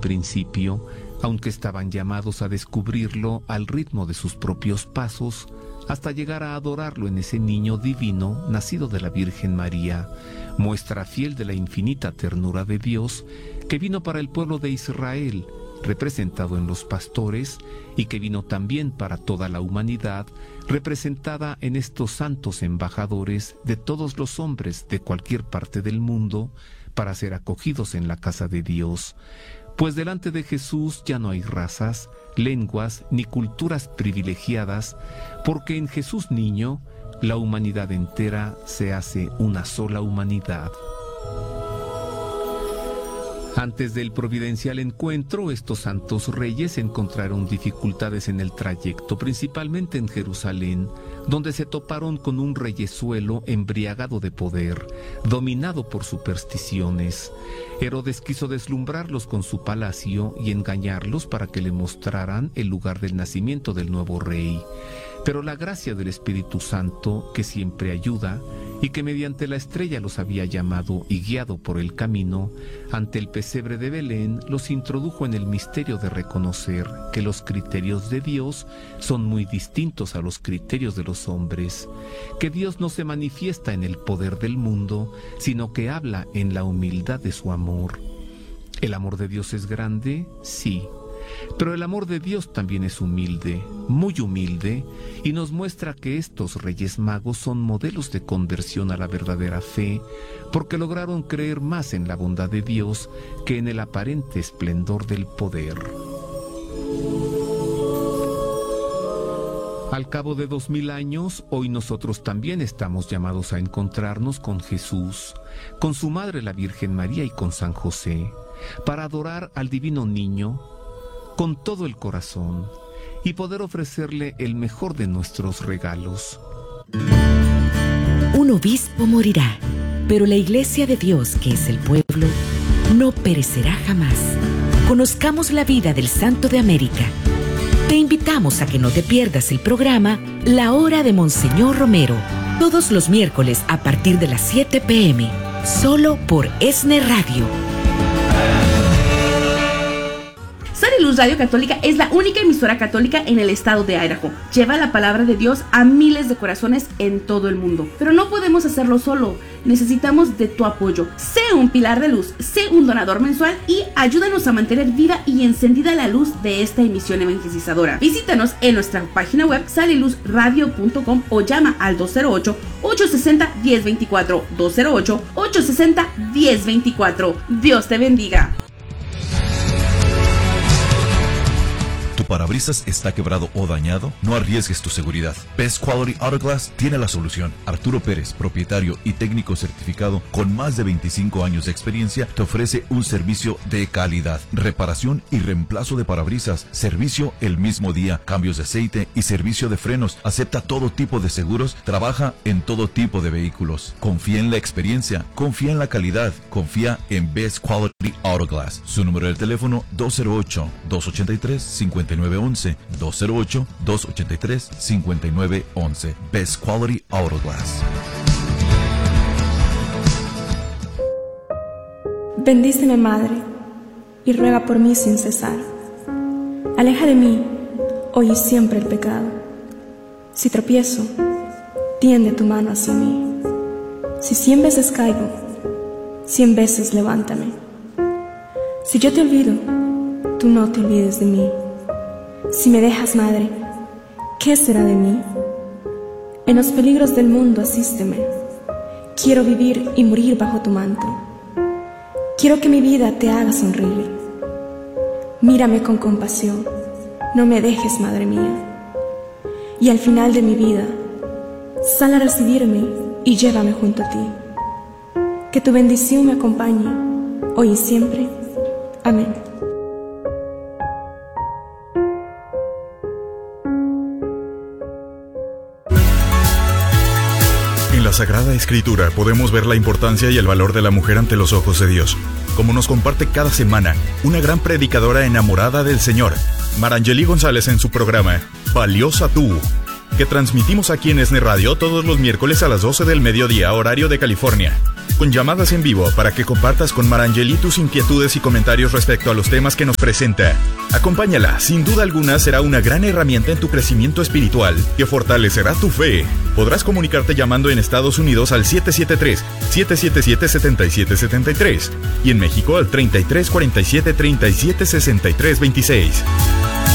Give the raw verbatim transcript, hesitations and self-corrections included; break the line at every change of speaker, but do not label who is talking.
principio, aunque estaban llamados a descubrirlo al ritmo de sus propios pasos, hasta llegar a adorarlo en ese niño divino nacido de la Virgen María, muestra fiel de la infinita ternura de Dios, que vino para el pueblo de Israel, representado en los pastores, y que vino también para toda la humanidad, representada en estos santos embajadores de todos los hombres de cualquier parte del mundo, para ser acogidos en la casa de Dios. Pues delante de Jesús ya no hay razas, lenguas ni culturas privilegiadas, porque en Jesús niño la humanidad entera se hace una sola humanidad. Antes del providencial encuentro, estos santos reyes encontraron dificultades en el trayecto, principalmente en Jerusalén, donde se toparon con un reyezuelo embriagado de poder, dominado por supersticiones. Herodes quiso deslumbrarlos con su palacio y engañarlos para que le mostraran el lugar del nacimiento del nuevo rey. Pero la gracia del Espíritu Santo, que siempre ayuda, y que mediante la estrella los había llamado y guiado por el camino, ante el pesebre de Belén los introdujo en el misterio de reconocer que los criterios de Dios son muy distintos a los criterios de los hombres, que Dios no se manifiesta en el poder del mundo, sino que habla en la humildad de su amor. ¿El amor de Dios es grande? Sí. Pero el amor de Dios también es humilde, muy humilde, y nos muestra que estos Reyes Magos son modelos de conversión a la verdadera fe, porque lograron creer más en la bondad de Dios que en el aparente esplendor del poder. Al cabo de dos mil años, hoy nosotros también estamos llamados a encontrarnos con Jesús, con su madre la Virgen María y con San José, para adorar al divino niño con todo el corazón y poder ofrecerle el mejor de nuestros regalos.
Un obispo morirá, pero la Iglesia de Dios, que es el pueblo, no perecerá jamás. Conozcamos la vida del Santo de América. Te invitamos a que no te pierdas el programa La Hora de Monseñor Romero, todos los miércoles a partir de las siete pe eme, solo por ESNE Radio.
Sale Luz Radio Católica es la única emisora católica en el estado de Idaho. Lleva la palabra de Dios a miles de corazones en todo el mundo. Pero no podemos hacerlo solo. Necesitamos de tu apoyo. Sé un pilar de luz, sé un donador mensual y ayúdanos a mantener viva y encendida la luz de esta emisión evangelizadora. Visítanos en nuestra página web sale luz radio punto com o llama al dos cero ocho, ocho seis cero, uno cero dos cuatro, dos cero ocho, ocho seis cero, uno cero dos cuatro. Dios te bendiga.
¿Tu parabrisas está quebrado o dañado? No arriesgues tu seguridad. Best Quality Auto Glass tiene la solución. Arturo Pérez, propietario y técnico certificado con más de veinticinco años de experiencia, te ofrece un servicio de calidad. Reparación y reemplazo de parabrisas, servicio el mismo día, cambios de aceite y servicio de frenos. Acepta todo tipo de seguros, trabaja en todo tipo de vehículos. Confía en la experiencia, confía en la calidad, confía en Best Quality Auto Glass. Su número de teléfono dos cero ocho, dos ocho tres, cinco nueve once, dos cero ocho, dos ocho tres, cinco nueve once. Best Quality Auto Glass.
Bendíceme, Madre, y ruega por mí sin cesar. Aleja de mí, hoy y siempre, el pecado. Si tropiezo, tiende tu mano hacia mí. Si cien veces caigo, cien veces levántame. Si yo te olvido, tú no te olvides de mí. Si me dejas, Madre, ¿qué será de mí? En los peligros del mundo asísteme. Quiero vivir y morir bajo tu manto. Quiero que mi vida te haga sonreír. Mírame con compasión, no me dejes, Madre mía. Y al final de mi vida, sal a recibirme y llévame junto a ti. Que tu bendición me acompañe, hoy y siempre. Amén.
En la Sagrada Escritura podemos ver la importancia y el valor de la mujer ante los ojos de Dios, como nos comparte cada semana una gran predicadora enamorada del Señor, Marangeli González, en su programa Valiosa Tú, que transmitimos aquí en ESNE Radio todos los miércoles a las doce del mediodía, horario de California. con llamadas en vivo para que compartas con Marangeli tus inquietudes y comentarios respecto a los temas que nos presenta. Acompáñala, sin duda alguna será una gran herramienta en tu crecimiento espiritual que fortalecerá tu fe. Podrás comunicarte llamando en Estados Unidos al siete siete tres, siete siete siete, siete siete siete tres y en México al treinta y tres cuarenta y siete, treinta y siete sesenta y tres veintiséis.